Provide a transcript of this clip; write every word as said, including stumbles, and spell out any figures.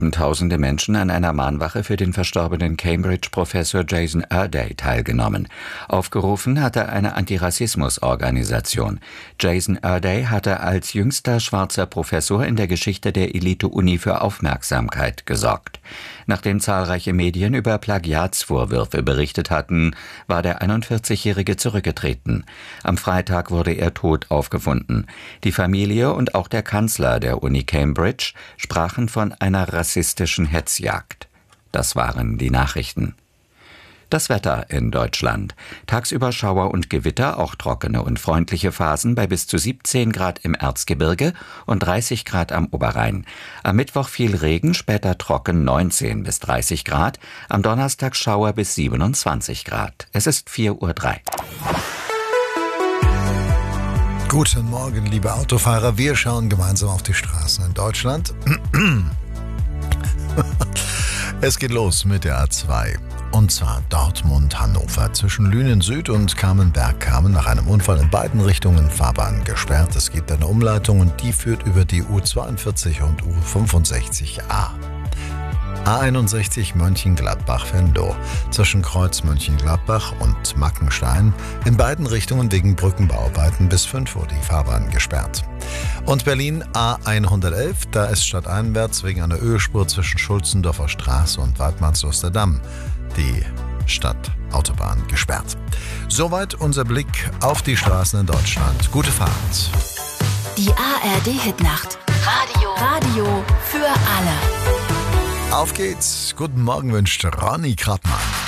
Tausende Menschen an einer Mahnwache für den verstorbenen Cambridge-Professor Jason Erday teilgenommen. Aufgerufen hatte eine Antirassismus-Organisation. Jason Erday hatte als jüngster schwarzer Professor in der Geschichte der Elite-Uni für Aufmerksamkeit gesorgt. Nachdem zahlreiche Medien über Plagiatsvorwürfe berichtet hatten, war der einundvierzigjährige zurückgetreten. Am Freitag wurde er tot aufgefunden. Die Familie und auch der Kanzler der Uni Cambridge sprachen von einer rassistischen Hetzjagd. Das waren die Nachrichten. Das Wetter in Deutschland. Tagsüber Schauer und Gewitter, auch trockene und freundliche Phasen bei bis zu siebzehn Grad im Erzgebirge und dreißig Grad am Oberrhein. Am Mittwoch viel Regen, später trocken neunzehn bis dreißig Grad. Am Donnerstag Schauer bis siebenundzwanzig Grad. Es ist vier Uhr drei. Guten Morgen, liebe Autofahrer. Wir schauen gemeinsam auf die Straßen in Deutschland. Es geht los mit der A zwei. Und zwar Dortmund-Hannover. Zwischen Lünen Süd und Kamenberg-Kamen nach einem Unfall in beiden Richtungen Fahrbahn gesperrt. Es gibt eine Umleitung und die führt über die U zweiundvierzig und U fünfundsechzig a. A einundsechzig Mönchengladbach-Venlo. Zwischen Kreuz Mönchengladbach und Mackenstein in beiden Richtungen wegen Brückenbauarbeiten bis fünf Uhr die Fahrbahn gesperrt. Und Berlin A hundertelf, da ist stadteinwärts wegen einer Ölspur zwischen Schulzendorfer Straße und Waidmannsluster Damm die Stadtautobahn gesperrt. Soweit unser Blick auf die Straßen in Deutschland. Gute Fahrt. Die A R D-Hitnacht. Radio. Radio für alle. Auf geht's. Guten Morgen wünscht Ronny Krattmann.